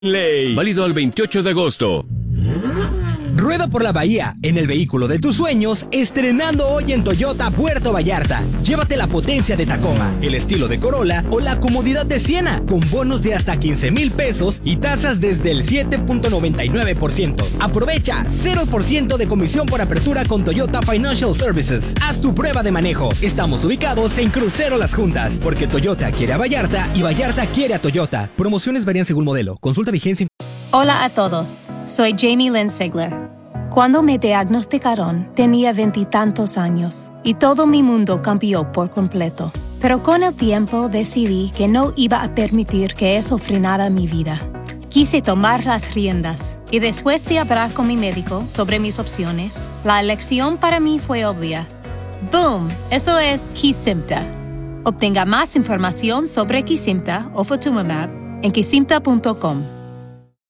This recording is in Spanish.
Ley. Válido al 28 de agosto. Rueda por la bahía en el vehículo de tus sueños, estrenando hoy en Toyota Puerto Vallarta. Llévate la potencia de Tacoma, el estilo de Corolla o la comodidad de Siena, con bonos de hasta 15,000 pesos y tasas desde el 7.99%. Aprovecha 0% de comisión por apertura con Toyota Financial Services. Haz tu prueba de manejo. Estamos ubicados en Crucero Las Juntas, porque Toyota quiere a Vallarta y Vallarta quiere a Toyota. Promociones varían según modelo. Consulta vigencia. Hola a todos, soy Jamie Lynn Sigler. Cuando me diagnosticaron, tenía 20 y tantos años y todo mi mundo cambió por completo. Pero con el tiempo decidí que no iba a permitir que eso frenara mi vida. Quise tomar las riendas y después de hablar con mi médico sobre mis opciones, la elección para mí fue obvia. ¡Boom! Eso es Kesimpta. Obtenga más información sobre Kesimpta o Ofatumumab en kesimpta.com.